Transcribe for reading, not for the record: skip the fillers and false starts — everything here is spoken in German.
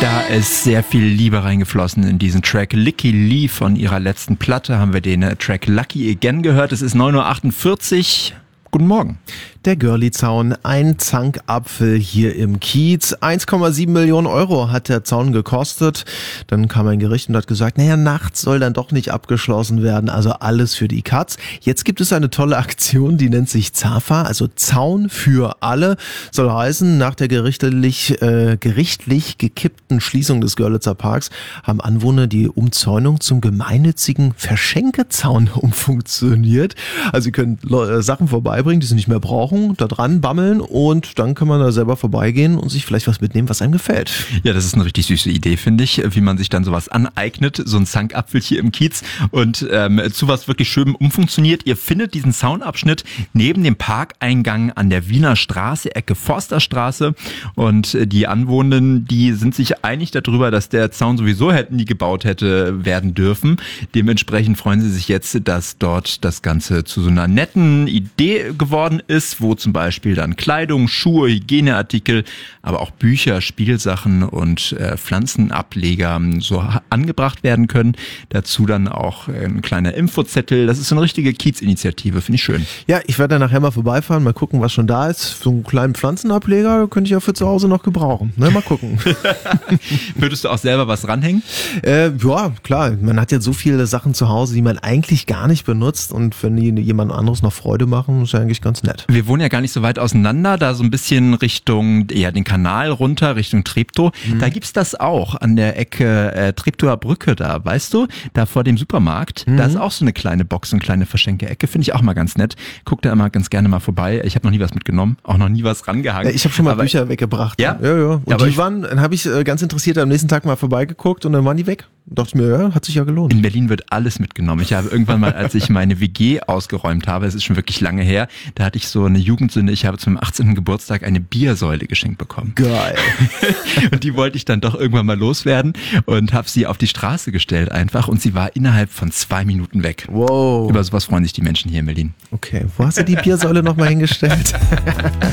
Da ist sehr viel Liebe reingeflossen in diesen Track. Lykke Li von ihrer letzten Platte haben wir den Track Lucky Again gehört. Es ist 9.48 Uhr. Guten Morgen. Der Görli-Zaun, ein Zankapfel hier im Kiez. 1,7 Millionen Euro hat der Zaun gekostet. Dann kam ein Gericht und hat gesagt, nachts soll dann doch nicht abgeschlossen werden. Also alles für die Katz. Jetzt gibt es eine tolle Aktion, die nennt sich ZAFA, also Zaun für alle. Soll heißen, nach der gerichtlich gekippten Schließung des Görlitzer Parks haben Anwohner die Umzäunung zum gemeinnützigen Verschenkezaun umfunktioniert. Also sie können Sachen vorbeibringen, die sie nicht mehr brauchen, da dran bammeln und dann kann man da selber vorbeigehen und sich vielleicht was mitnehmen, was einem gefällt. Ja, das ist eine richtig süße Idee, finde ich, wie man sich dann sowas aneignet, so ein Zankapfel hier im Kiez und zu was wirklich schön umfunktioniert. Ihr findet diesen Zaunabschnitt neben dem Parkeingang an der Wiener Straße, Ecke Forsterstraße, und die Anwohnenden, die sind sich einig darüber, dass der Zaun sowieso nie gebaut hätte werden dürfen. Dementsprechend freuen sie sich jetzt, dass dort das Ganze zu so einer netten Idee geworden ist, wo zum Beispiel dann Kleidung, Schuhe, Hygieneartikel, aber auch Bücher, Spielsachen und Pflanzenableger so angebracht werden können. Dazu dann auch ein kleiner Infozettel. Das ist so eine richtige Kiez-Initiative, finde ich schön. Ja, ich werde dann nachher mal vorbeifahren, mal gucken, was schon da ist. So einen kleinen Pflanzenableger könnte ich ja für zu Hause noch gebrauchen. Mal gucken. Würdest du auch selber was ranhängen? Ja, klar. Man hat jetzt so viele Sachen zu Hause, die man eigentlich gar nicht benutzt, und wenn die jemand anderes noch Freude machen, ist ja eigentlich ganz nett. Wir wohnen ja gar nicht so weit auseinander, da so ein bisschen Richtung den Kanal runter, Richtung Treptow. Da gibt's das auch an der Ecke Treptower Brücke da, weißt du? Da vor dem Supermarkt. Da ist auch so eine kleine Box, so eine kleine Verschenke-Ecke. Finde ich auch mal ganz nett. Guck da immer ganz gerne mal vorbei. Ich habe noch nie was mitgenommen, auch noch nie was rangehangen. Ja, ich habe schon mal Bücher weggebracht. Ja? Ja. Und aber dann habe ich ganz interessiert am nächsten Tag mal vorbeigeguckt und dann waren die weg. Und dachte mir, ja, hat sich ja gelohnt. In Berlin wird alles mitgenommen. Ich habe irgendwann mal, als ich meine WG ausgeräumt habe, es ist schon wirklich lange her, da hatte ich so eine Jugendsünde. Ich habe zum 18. Geburtstag eine Biersäule geschenkt bekommen. Geil. Und die wollte ich dann doch irgendwann mal loswerden und habe sie auf die Straße gestellt einfach, und sie war innerhalb von 2 Minuten weg. Wow. Über sowas freuen sich die Menschen hier in Berlin. Okay, wo hast du die Biersäule nochmal hingestellt?